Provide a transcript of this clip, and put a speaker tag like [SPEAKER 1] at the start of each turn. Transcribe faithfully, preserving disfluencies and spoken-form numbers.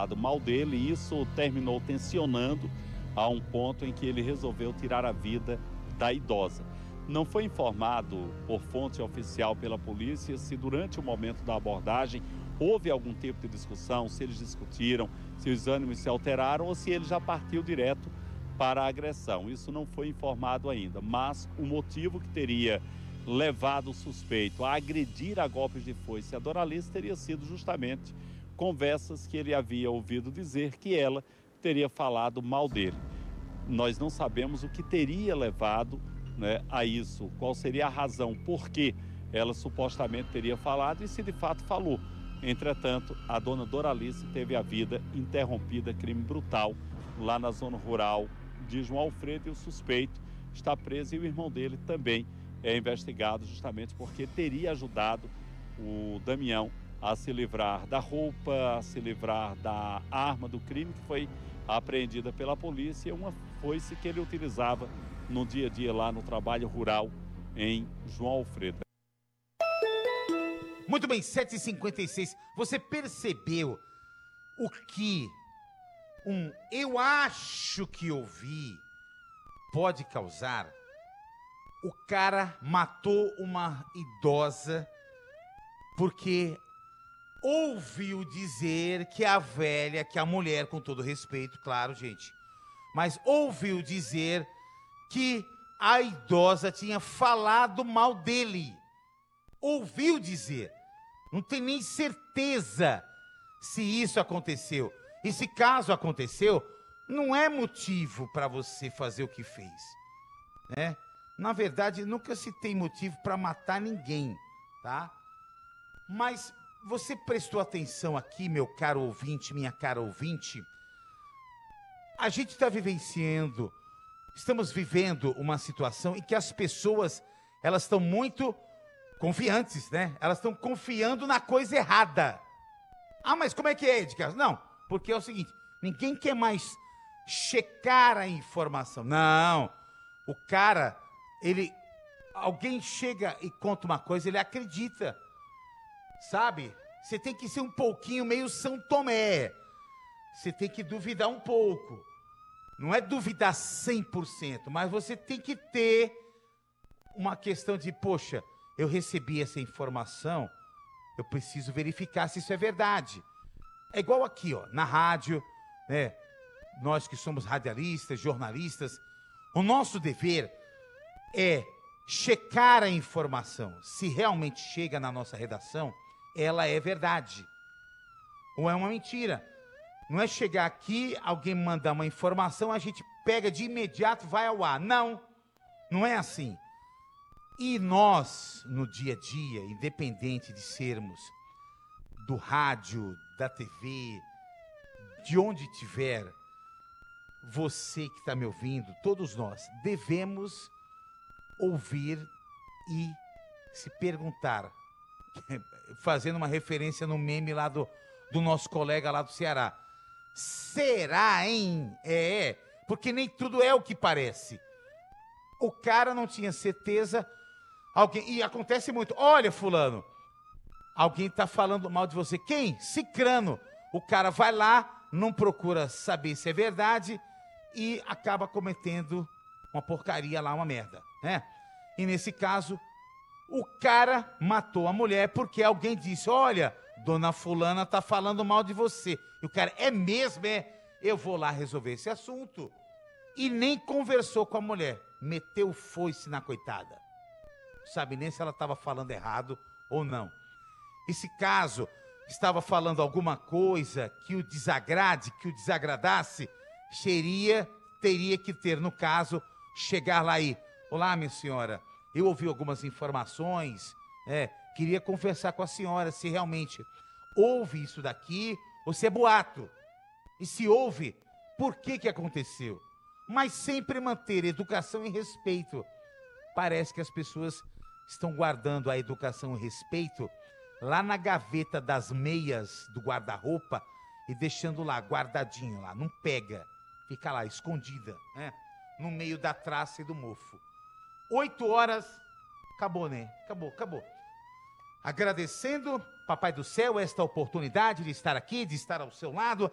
[SPEAKER 1] falado mal dele e isso terminou tensionando a um ponto em que ele resolveu tirar a vida da idosa. Não foi informado por fonte oficial pela polícia se durante o momento da abordagem houve algum tipo de discussão, se eles discutiram, se os ânimos se alteraram ou se ele já partiu direto para a agressão. Isso não foi informado ainda, mas o motivo que teria levado o suspeito a agredir a golpes de foice a Doralice teria sido justamente conversas que ele havia ouvido dizer que ela teria falado mal dele. Nós não sabemos o que teria levado, né, a isso, qual seria a razão, por que ela supostamente teria falado e se de fato falou. Entretanto, a dona Doralice teve a vida interrompida, crime brutal, lá na zona rural de João Alfredo, e o suspeito está preso e o irmão dele também é investigado justamente porque teria ajudado o Damião a se livrar da roupa, a se livrar da arma do crime que foi apreendida pela polícia, uma foice que ele utilizava no dia a dia lá no trabalho rural em João Alfredo.
[SPEAKER 2] Muito bem, sete e cinquenta e seis. Você percebeu o que um eu acho que ouvi pode causar? O cara matou uma idosa porque ouviu dizer que a velha, que a mulher, com todo respeito, claro, gente, mas ouviu dizer que a idosa tinha falado mal dele. Ouviu dizer. Não tem nem certeza se isso aconteceu. E se caso aconteceu, não é motivo para você fazer o que fez, né? Na verdade, nunca se tem motivo para matar ninguém, tá? Mas você prestou atenção aqui, meu caro ouvinte, minha cara ouvinte? A gente está vivenciando, estamos vivendo uma situação em que as pessoas, elas estão muito confiantes, né? Elas estão confiando na coisa errada. Ah, mas como é que é, Edgar? Não, porque é o seguinte, ninguém quer mais checar a informação. Não, o cara, ele, alguém chega e conta uma coisa, ele acredita, sabe? Você tem que ser um pouquinho meio São Tomé. Você tem que duvidar um pouco. Não é duvidar cem por cento, mas você tem que ter uma questão de, poxa, eu recebi essa informação, eu preciso verificar se isso é verdade. É igual aqui, ó, na rádio, né? Nós que somos radialistas, jornalistas, o nosso dever é checar a informação. Se realmente chega na nossa redação, ela é verdade. Ou é uma mentira. Não é chegar aqui, alguém mandar uma informação, a gente pega de imediato e vai ao ar. Não, não é assim. E nós, no dia a dia, independente de sermos do rádio, da T V, de onde tiver, você que está me ouvindo, todos nós, devemos ouvir e se perguntar, fazendo uma referência no meme lá do, do nosso colega lá do Ceará. Será, hein? É, porque nem tudo é o que parece. O cara não tinha certeza, alguém, e acontece muito, olha fulano, alguém está falando mal de você. Quem? Cicrano. O cara vai lá, não procura saber se é verdade e acaba cometendo uma porcaria lá, uma merda, né? E nesse caso, o cara matou a mulher porque alguém disse, olha, dona fulana tá falando mal de você. E o cara, é mesmo, é? Eu vou lá resolver esse assunto. E nem conversou com a mulher. Meteu foice na coitada. Não sabe nem se ela estava falando errado ou não. E se caso estava falando alguma coisa que o desagrade, que o desagradasse, seria, teria que ter, no caso, chegar lá e, olá, minha senhora, eu ouvi algumas informações, é, queria conversar com a senhora se realmente houve isso daqui ou se é boato. E se houve, por que que aconteceu? Mas sempre manter educação e respeito. Parece que as pessoas estão guardando a educação e respeito lá na gaveta das meias do guarda-roupa e deixando lá, guardadinho lá, não pega, fica lá, escondida, né? No meio da traça e do mofo. Oito horas, acabou, né? Acabou, acabou. Agradecendo, Papai do Céu, esta oportunidade de estar aqui, de estar ao seu lado,